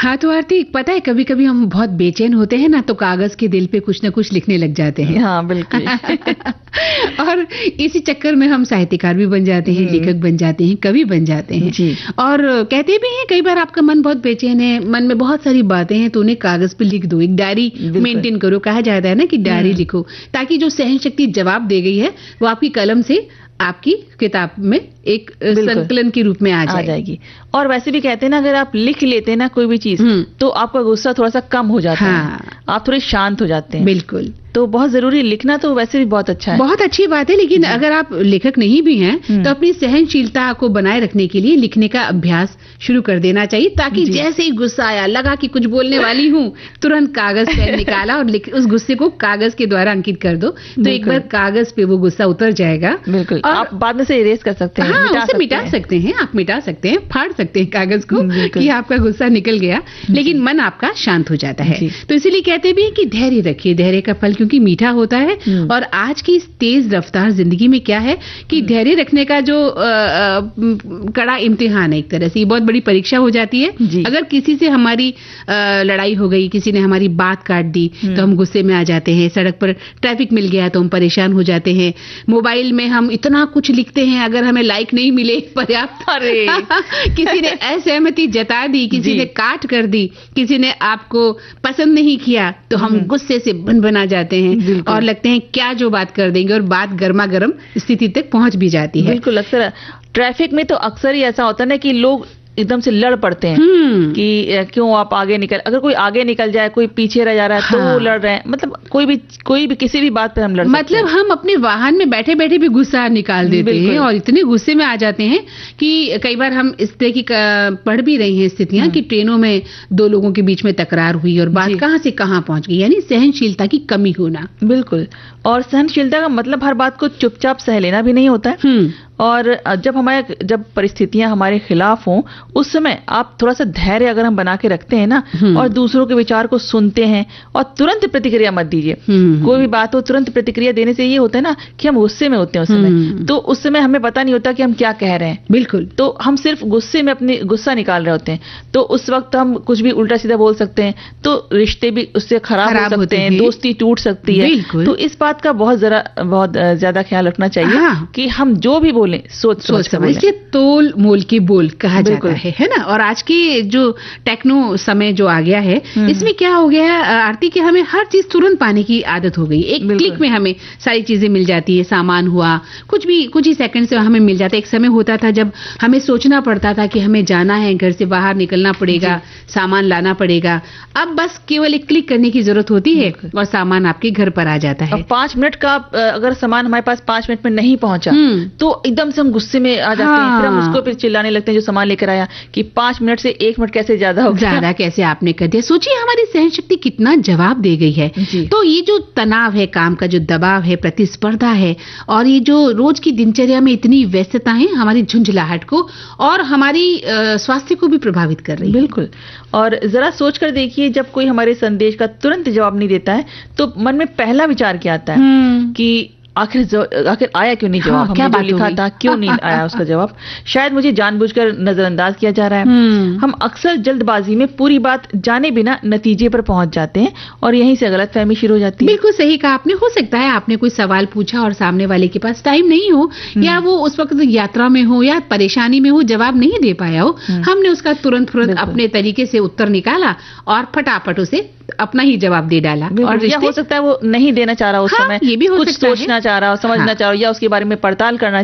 हाँ, तो आरती पता है कभी-कभी हम बहुत बेचैन होते हैं ना तो कागज के दिल पे कुछ न कुछ लिखने लग जाते हैं। हाँ, बिल्कुल। और इसी चक्कर में हम साहित्यकार भी बन जाते हैं, लेखक बन जाते हैं, कवि बन जाते हैं। जी। और कहते भी हैं कई बार आपका मन बहुत बेचैन है, मन में बहुत सारी बातें हैं तो उन्हें कागज पे लिख दो, एक डायरी मेंटेन करो। कहा जाता है ना कि डायरी लिखो ताकि जो सहन शक्ति जवाब दे गई है वो आपकी कलम से आपकी किताब में एक संकलन के रूप में आ जाएगी। और वैसे भी कहते हैं ना, अगर आप लिख लेते हैं ना कोई भी चीज तो आपका गुस्सा थोड़ा सा कम हो जाता है, आप थोड़े शांत हो जाते हैं। बिल्कुल। तो बहुत जरूरी लिखना तो वैसे भी बहुत अच्छा है, बहुत अच्छी बात है। लेकिन अगर आप लेखक नहीं भी हैं तो अपनी सहनशीलता को बनाए रखने के लिए लिखने का अभ्यास शुरू कर देना चाहिए, ताकि जैसे ही गुस्सा आया, लगा कि कुछ बोलने वाली हूँ, तुरंत कागज पेन निकाला और उस गुस्से को कागज के द्वारा अंकित कर दो, तो एक बार कागज पे वो गुस्सा उतर जाएगा। बिल्कुल। और आप बाद में से इरेज कर सकते हैं। हाँ, उसे मिटा सकते हैं, आप मिटा सकते हैं, फाड़ सकते हैं कागज को कि आपका गुस्सा निकल गया, लेकिन मन आपका शांत हो जाता है। तो इसीलिए कहते भी हैं कि धैर्य रखिए, धैर्य का फल क्योंकि मीठा होता है। और आज की इस तेज रफ्तार जिंदगी में क्या है कि धैर्य रखने का जो कड़ा इम्तिहान है, एक तरह से बहुत बड़ी परीक्षा हो जाती है। अगर किसी से हमारी लड़ाई हो गई, किसी ने हमारी बात काट दी तो हम गुस्से में आ जाते हैं, सड़क पर ट्रैफिक मिल गया तो हम परेशान हो जाते हैं, मोबाइल में हम इतना कुछ लिखते हैं, अगर हमें लाइक नहीं मिले पर्याप्त, किसी ने असहमति जता दी, किसी ने काट कर दी, किसी ने आपको पसंद नहीं किया तो हम गुस्से से बन जाते हैं और लगते हैं क्या जो बात कर देंगे, और बात गर्मा गर्म स्थिति तक पहुंच भी जाती है। बिल्कुल। अक्सर ट्रैफिक में तो अक्सर ही ऐसा होता है ना कि लोग एकदम से लड़ पड़ते हैं कि क्यों आप आगे निकल, अगर कोई आगे निकल जाए, कोई पीछे रह जा रहा है तो वो लड़ रहे हैं। मतलब कोई भी किसी भी बात पे हम लड़ सकते हैं। मतलब हम अपने वाहन में बैठे बैठे भी गुस्सा निकाल देते हैं और इतने गुस्से में आ जाते हैं कि कई बार हम इस तरह की पढ़ भी रही हैं स्थितियां कि ट्रेनों में दो लोगों के बीच में तकरार हुई और बात कहां से कहां पहुंच गई, यानी सहनशीलता की कमी होना। बिल्कुल। और सहनशीलता का मतलब हर बात को चुपचाप सह लेना भी नहीं होता है। और जब परिस्थितियां हमारे खिलाफ हों उस समय आप थोड़ा सा धैर्य अगर हम बना के रखते हैं ना और दूसरों के विचार को सुनते हैं और तुरंत प्रतिक्रिया मत दीजिए। कोई भी बात हो तुरंत प्रतिक्रिया देने से ये होता है ना कि हम गुस्से में होते हैं उस समय, तो उस समय हमें पता नहीं होता कि हम क्या कह रहे हैं। बिल्कुल। तो हम सिर्फ गुस्से में अपनी गुस्सा निकाल रहे होते हैं, तो उस वक्त हम कुछ भी उल्टा सीधा बोल सकते हैं, तो रिश्ते भी उससे खराब हो सकते हैं, दोस्ती टूट सकती है। तो इस बात का बहुत ज्यादा ख्याल रखना चाहिए कि हम जो भी बोले सोच समझ। इसलिए तोल मोल के बोल कहा जाता है ना। और आज की जो टेक्नो समय जो आ गया है, इसमें क्या हो गया है आरती, कि हमें हर चीज तुरंत पाने की आदत हो गई। एक क्लिक में हमें सारी चीजें मिल जाती है, सामान हुआ कुछ ही सेकंड से हमें मिल जाता है। एक समय होता था जब हमें सोचना पड़ता था कि हमें जाना है, घर से बाहर निकलना पड़ेगा, सामान लाना पड़ेगा। अब बस केवल एक क्लिक करने की जरूरत होती है और सामान आपके घर पर आ जाता है। 5 मिनट का अगर सामान हमारे पास 5 मिनट में नहीं पहुंचा तो एकदम से हम गुस्से में आ जाते हैं, फिर हम उसको फिर चिल्लाने लगते हैं जो सामान लेकर आया कि 5 मिनट से 1 मिनट कैसे ज्यादा हो गया, ज्यादा कैसे आपने कर दिया। सोचिए हमारी सहन शक्ति कितना जवाब दे गई है। तो ये जो तनाव है, काम का जो दबाव है, प्रतिस्पर्धा है, और ये जो रोज की दिनचर्या में इतनी व्यस्तता है, हमारी झुंझलाहट को और हमारी स्वास्थ्य को भी प्रभावित कर रही है। बिल्कुल। और जरा सोच कर देखिए, जब कोई हमारे संदेश का तुरंत जवाब नहीं देता है तो मन में पहला विचार क्या आता है कि आखिर आया क्यों नहीं जवाब, हमने जो लिखा था क्यों नहीं आया उसका जवाब, शायद मुझे जानबूझकर नजरअंदाज किया जा रहा है। हम अक्सर जल्दबाजी में पूरी बात जाने बिना नतीजे पर पहुंच जाते हैं और यहीं से गलतफहमी शुरू हो जाती है। बिल्कुल सही कहा आपने। हो सकता है आपने कोई सवाल पूछा और सामने वाले के पास टाइम नहीं हो, या वो उस वक्त यात्रा में हो या परेशानी में हो, जवाब नहीं दे पाया हो। हमने उसका तुरंत अपने तरीके से उत्तर निकाला और फटाफट उसे अपना ही जवाब दे डाला। और हो सकता है वो नहीं देना चाह रहा उस समय, ये भी हो कुछ सकता है, सोचना चाह रहा हो, समझना चाह रहा हो, या उसके बारे में पड़ताल करना